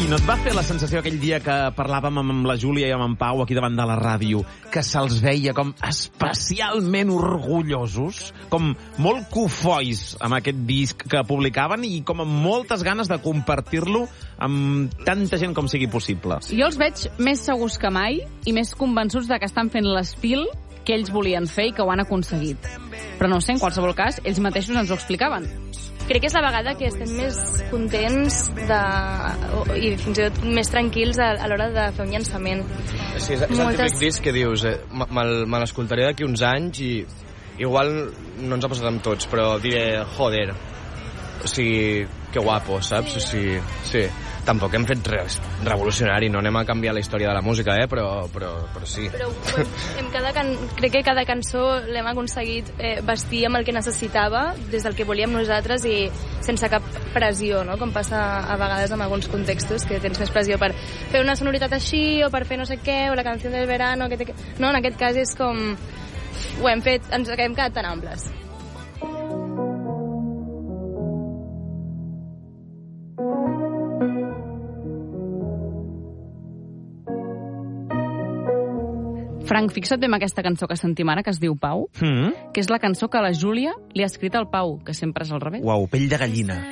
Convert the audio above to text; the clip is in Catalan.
I no et va fer la sensació aquell dia que parlàvem amb la Júlia i amb en Pau aquí davant de la ràdio, que se'ls veia com especialment orgullosos, com molt cofois amb aquest disc que publicaven i com amb moltes ganes de compartir-lo amb tanta gent com sigui possible? Jo els veig més segurs que mai i més convençuts de que estan fent l'espil que ells volien fer i que ho han aconseguit. Però no sé, en qualsevol cas, ells mateixos ens ho explicaven. Crec que és la vegada que estem més contents i fins i tot més tranquils a l'hora de fer un llançament. Sí, és el típic disc que dius, me l'escoltaré d'aquí uns anys i igual no ens ha passat amb tots, però diré, joder, o sigui, que guapo, saps? O sigui, sí. Tampoc hem fet res revolucionari, no anem a canviar la història de la música, però sí. Però crec que cada cançó l'hem aconseguit vestir amb el que necessitava, des del que volíem nosaltres i sense cap pressió, no? Com passa a vegades en alguns contextos, que tens més pressió per fer una sonoritat així o per fer no sé què, o la canció del verano... No, en aquest cas és com... Ho hem fet, ens hem quedat tan amples. Frank, fixa't bé en aquesta cançó que sentim ara, que es diu Pau, que és la cançó que la Júlia li ha escrit al Pau, que sempre és al revés. Uau, pell de gallina.